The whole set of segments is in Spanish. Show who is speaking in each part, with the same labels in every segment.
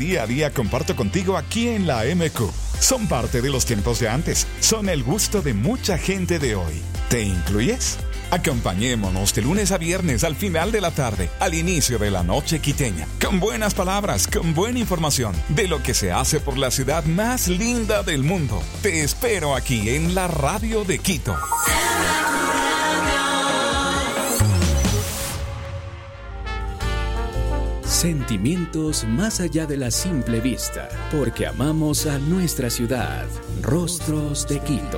Speaker 1: día a día comparto contigo aquí en la MQ. Son parte de los tiempos de antes. Son el gusto de mucha gente de hoy. ¿Te incluyes? Acompañémonos de lunes a viernes al final de la tarde, al inicio de la noche quiteña, con buenas palabras, con buena información de lo que se hace por la ciudad más linda del mundo. Te espero aquí en la radio de Quito.
Speaker 2: Sentimientos más allá de la simple vista, porque amamos a nuestra ciudad. Rostros de Quito.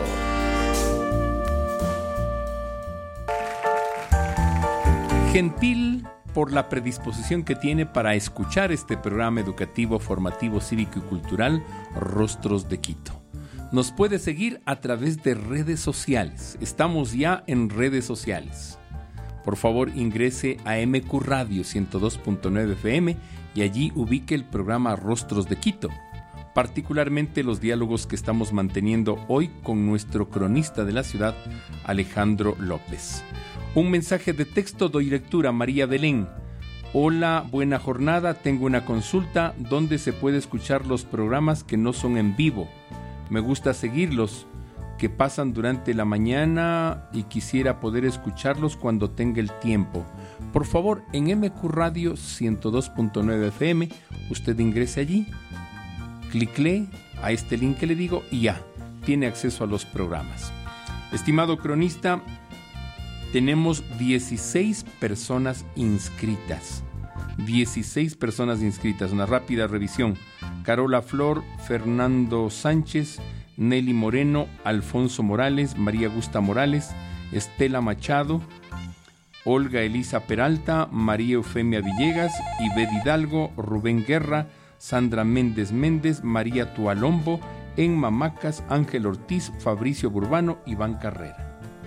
Speaker 3: Gentil por la predisposición que tiene para escuchar este programa educativo, formativo, cívico y cultural, Rostros de Quito. Nos puede seguir a través de redes sociales. Estamos ya en redes sociales. Por favor, ingrese a MQ Radio 102.9 FM y allí ubique el programa Rostros de Quito, particularmente los diálogos que estamos manteniendo hoy con nuestro cronista de la ciudad, Alejandro López. Un mensaje de texto doy lectura. María Belén: hola, buena jornada, tengo una consulta. ¿Dónde se puede escuchar los programas que no son en vivo? Me gusta seguirlos, que pasan durante la mañana, y quisiera poder escucharlos cuando tenga el tiempo. Por favor, en MQ Radio 102.9 FM, usted ingrese allí, clicle a este link que le digo y ya, tiene acceso a los programas. Estimado cronista, tenemos 16 personas inscritas. 16 personas inscritas. Una rápida revisión: Carola Flor, Fernando Sánchez, Nelly Moreno, Alfonso Morales, María Gusta Morales, Estela Machado, Olga Elisa Peralta, María Eufemia Villegas, Ibed Hidalgo, Rubén Guerra, Sandra Méndez Méndez, María Tualombo, Enma Macas, Ángel Ortiz, Fabricio Burbano, Iván Carrera.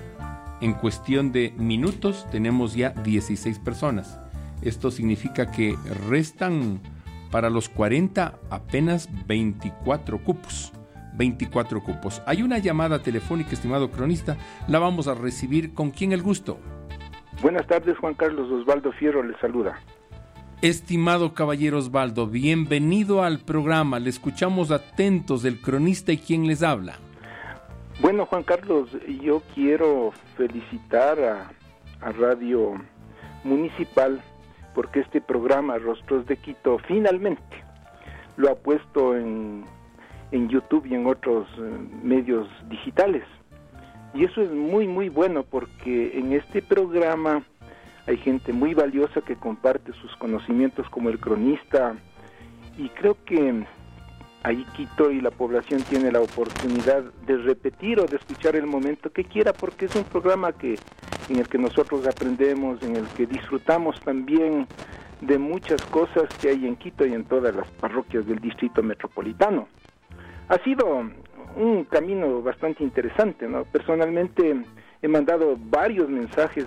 Speaker 3: En cuestión de minutos tenemos ya 16 personas. Esto significa que restan para los 40 apenas 24 cupos. 24 cupos. Hay una llamada telefónica, estimado cronista. La vamos a recibir. ¿Con quién el gusto?
Speaker 4: Buenas tardes, Juan Carlos. Osvaldo Fierro le saluda.
Speaker 3: Estimado caballero Osvaldo, bienvenido al programa. Le escuchamos atentos del cronista y quién les habla.
Speaker 4: Bueno, Juan Carlos, yo quiero felicitar a Radio Municipal porque este programa Rostros de Quito finalmente lo ha puesto en YouTube y en otros medios digitales. Y eso es muy, muy bueno porque en este programa hay gente muy valiosa que comparte sus conocimientos como el cronista, y creo que ahí Quito y la población tiene la oportunidad de repetir o de escuchar el momento que quiera, porque es un programa en el que nosotros aprendemos, en el que disfrutamos también de muchas cosas que hay en Quito y en todas las parroquias del distrito metropolitano. Ha sido un camino bastante interesante, ¿no? Personalmente he mandado varios mensajes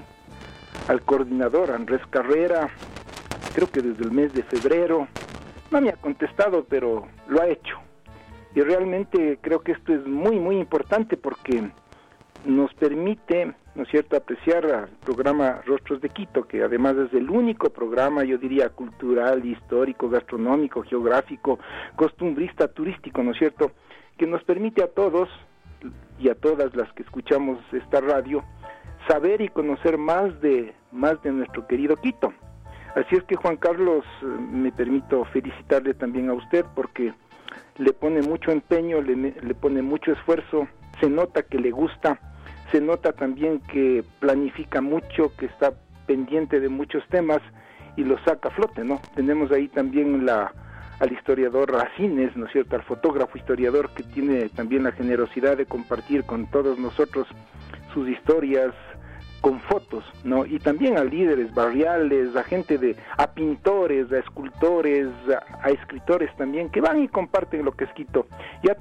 Speaker 4: al coordinador Andrés Carrera, creo que desde el mes de febrero. No me ha contestado, pero lo ha hecho. Y realmente creo que esto es muy, muy importante porque nos permite, ¿no es cierto?, apreciar al programa Rostros de Quito, que además es el único programa, yo diría, cultural, histórico, gastronómico, geográfico, costumbrista, turístico, ¿no es cierto?, que nos permite a todos y a todas las que escuchamos esta radio saber y conocer más de nuestro querido Quito. Así es que, Juan Carlos, me permito felicitarle también a usted porque le pone mucho empeño, le pone mucho esfuerzo, se nota que le gusta, se nota también que planifica mucho, que está pendiente de muchos temas y los saca a flote, ¿no? Tenemos ahí también al historiador Racines, ¿no es cierto?, al fotógrafo historiador que tiene también la generosidad de compartir con todos nosotros sus historias, con fotos, ¿no? Y también a líderes barriales, a pintores, a escultores, a escritores también, que van y comparten lo que es Quito. Ya